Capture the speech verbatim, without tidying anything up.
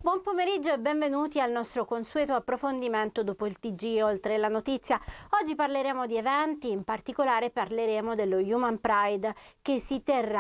Buon pomeriggio e benvenuti al nostro consueto approfondimento dopo il T G Oltre la Notizia. Oggi parleremo di eventi, in particolare parleremo dello Human Pride che si terrà